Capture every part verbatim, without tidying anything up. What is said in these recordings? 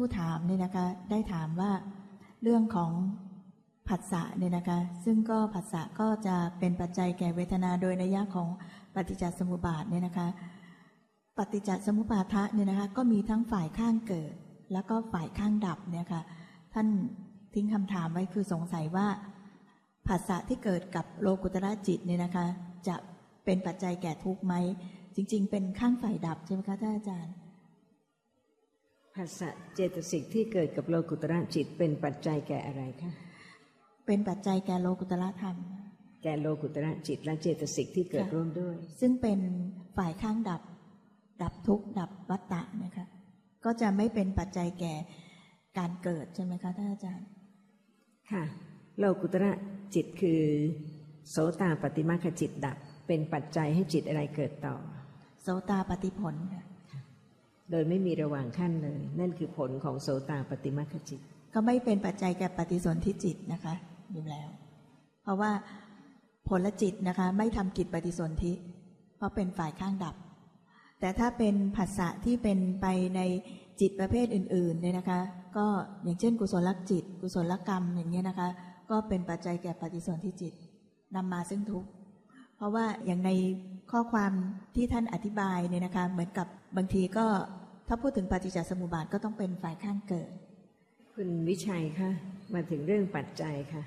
ถามเนี่ยนะคะได้ถามว่าเรื่องของผัสสะเนี่ยนะคะซึ่งก็ผัสสะก็จะเป็นปัจจัยแก่เวทนาโดยนัยยะของปฏิจจสมุปบาทเนี่ยนะคะปฏิจจสมุปบาทะเนี่ยนะคะก็มีทั้งฝ่ายข้างเกิดแล้วก็ฝ่ายข้างดับเนี่ยค่ะท่านทิ้งคำถามไว้คือสงสัยว่าผัสสะที่เกิดกับโลกุตระจิตเนี่ยนะคะจะเป็นปัจจัยแก่ทุกข์ไหมจริงๆเป็นข้างฝ่ายดับใช่ไหมคะท่านอาจารย์ผัสสะเจตสิกที่เกิดกับโลกุตระจิตเป็นปัจจัยแก่อะไรคะเป็นปัจจัยแก่โลกุตระธรรมแก่โลกุตระจิตและเจตสิกที่เกิดร่วมด้วยซึ่งเป็นฝ่ายข้างดับดับทุกข์ดับวัฏฏะนะคะก็จะไม่เป็นปัจจัยแก่การเกิดใช่ไหมคะท่านอาจารย์ค่ะโลกุตระจิตคือโสตาปัตติมรรคจิตดับเป็นปัจจัยให้จิตอะไรเกิดต่อโสตาปัตติผลค่ะโดยไม่มีระหว่างขั้นเลยนั่นคือผลของโสตาปัตติมรรคจิตก็ไม่เป็นปัจจัยแก่ปฏิสนธิจิตนะคะอยู่แล้วเพราะว่าผลจิตนะคะไม่ทำกิจปฏิสนธิเพราะเป็นฝ่ายข้างดับแต่ถ้าเป็นผัสสะที่เป็นไปในจิตประเภทอื่นๆเนี่ยนะคะก็อย่างเช่นกุศลจิตกุศลกรรมอย่างเงี้ยนะคะก็เป็นปัจจัยแก่ปฏิสนธิจิตนำมาซึ่งทุกข์เพราะว่าอย่างในข้อความที่ท่านอธิบายเนี่ยนะคะเหมือนกับบางทีก็ถ้าพูดถึงปฏิจจสมุปบาทก็ต้องเป็นฝ่ายข้างเกิดคุณวิชัยคะมาถึงเรื่องปัจจัยค่ะ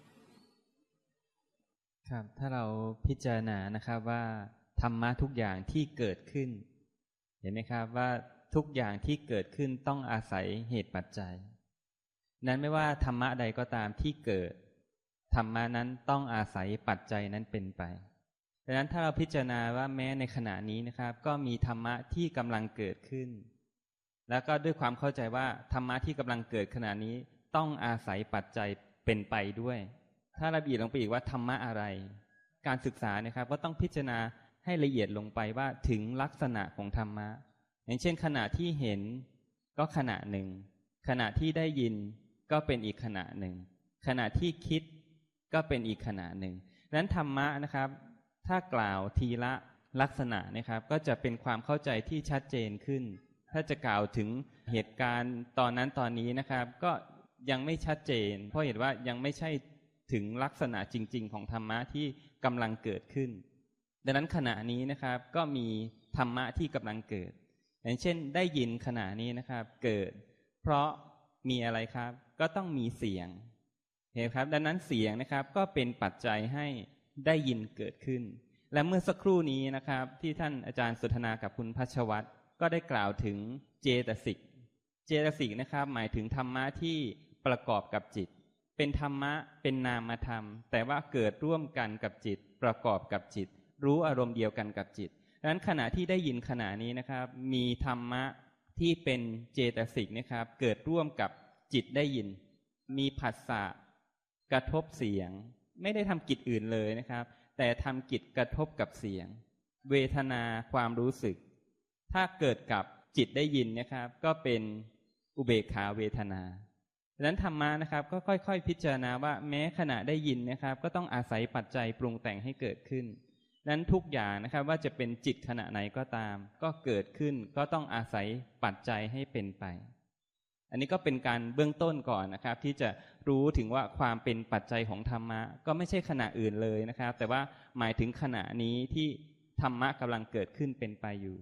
ครับถ้าเราพิจารณานะครับว่าธรรมะทุกอย่างที่เกิดขึ้นเห็นไหมครับว่าทุกอย่างที่เกิดขึ้นต้องอาศัยเหตุปัจจัยนั้นไม่ว่าธรรมะใดก็ตามที่เกิดธรรมะนั้นต้องอาศัยปัจจัยนั้นเป็นไปดังนั้นถ้าเราพิจารณาว่าแม้ในขณะนี้นะครับก็มีธรรมะที่กำลังเกิดขึ้นแล้วก็ด้วยความเข้าใจว่าธรรมะที่กำลังเกิดขณะนี้ต้องอาศัยปัจจัยเป็นไปด้วยถ้าละเอียดลงไปอีกว่าธรรมะอะไรการศึกษานะครับก็ต้องพิจารณาให้ละเอียดลงไปว่าถึงลักษณะของธรรมะอย่างเช่นขณะที่เห็นก็ขณะหนึ่งขณะที่ได้ยินก็เป็นอีกขณะหนึ่งขณะที่คิดก็เป็นอีกขณะหนึ่งดังนั้นธรรมะนะครับถ้ากล่าวทีละลักษณะนะครับก็จะเป็นความเข้าใจที่ชัดเจนขึ้นถ้าจะกล่าวถึงเหตุการณ์ตอนนั้นตอนนี้นะครับก็ยังไม่ชัดเจนเพราะเห็นว่ายังไม่ใช่ถึงลักษณะจริงๆของธรรมะที่กำลังเกิดขึ้นดังนั้นขณะนี้นะครับก็มีธรรมะที่กำลังเกิดอย่างเช่นได้ยินขณะนี้นะครับเกิดเพราะมีอะไรครับก็ต้องมีเสียงเห็นครับดังนั้นเสียงนะครับก็เป็นปัจจัยให้ได้ยินเกิดขึ้นและเมื่อสักครู่นี้นะครับที่ท่านอาจารย์สนทนากับคุณพัชวัตรก็ได้กล่าวถึงเจตสิกเจตสิกนะครับหมายถึงธรรมะที่ประกอบกับจิตเป็นธรรมะเป็นนามธรรมแต่ว่าเกิดร่วมกันกับจิตประกอบกับจิตรู้อารมณ์เดียวกันกับจิตดังนั้นขณะที่ได้ยินขณะนี้นะครับมีธรรมะที่เป็นเจตสิกนะครับเกิดร่วมกับจิตได้ยินมีผัสสะกระทบเสียงไม่ได้ทำกิจอื่นเลยนะครับแต่ทำกิจกระทบกับเสียงเวทนาความรู้สึกถ้าเกิดกับจิตได้ยินนะครับก็เป็นอุเบกขาเวทนาดังนั้นธรรมะนะครับก็ค่อยๆพิจารณาว่าแม้ขณะได้ยินนะครับก็ต้องอาศัยปัจจัยปรุงแต่งให้เกิดขึ้นนั้นทุกอย่างนะครับว่าจะเป็นจิตขณะไหนก็ตามก็เกิดขึ้นก็ต้องอาศัยปัจจัยให้เป็นไปอันนี้ก็เป็นการเบื้องต้นก่อนนะครับที่จะรู้ถึงว่าความเป็นปัจจัยของธรรมะก็ไม่ใช่ขณะอื่นเลยนะครับแต่ว่าหมายถึงขณะนี้ที่ธรรมะกำลังเกิดขึ้นเป็นไปอยู่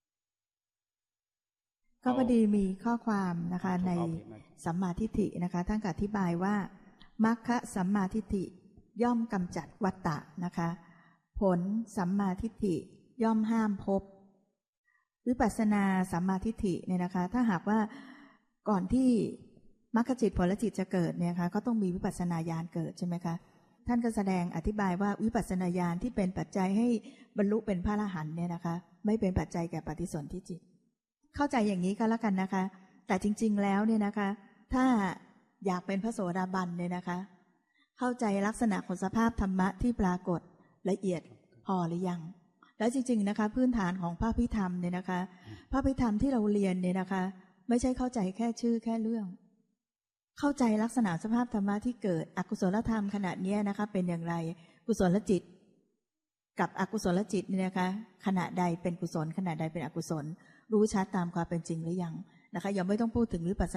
ก็พอดีมีข้อความนะคะในสัมมาทิฏฐินะคะท่านอธิบายว่ามัคคะสัมมาทิฏฐิย่อมกำจัดวัฏฏะนะคะผลสัมมาทิฏฐิย่อมห้ามภพวิปัสสนาสัมมาทิฏฐิเนี่ยนะคะถ้าหากว่าก่อนที่มรรคจิตผลจิตจะเกิดเนี่ยคะก็ต้องมีวิปัสสนาญาณเกิดใช่ไหมคะท่านก็แสดงอธิบายว่าวิปัสสนาญาณที่เป็นปัจจัยให้บรรลุเป็นพระอรหันต์เนี่ยนะคะไม่เป็นปัจจัยแก่ปฏิสนธิจิตเข้าใจอย่างนี้ก็แล้วกันนะคะแต่จริงๆแล้วเนี่ยนะคะถ้าอยากเป็นพระโสดาบันเนี่ยนะคะเข้าใจลักษณะของสภาพธรรมะที่ปรากฏละเอียดพอหรือยังแล้วจริงๆนะคะพื้นฐานของพระพิธรรมเนี่ยนะคะพระพิธรรมที่เราเรียนเนี่ยนะคะไม่ใช่เข้าใจแค่ชื่อแค่เรื่องเข้าใจลักษณะสภาพธรรมะที่เกิดอกุศลธรรมขณะนี้นะคะเป็นอย่างไรกุศลจิตกับอกุศลจิตเนี่ยนะคะขณะใดเป็นกุศลขณะใดเป็นอกุศลรู้ชัดตามความเป็นจริงหรือยังนะคะยังไม่ต้องพูดถึงวิปัสสนา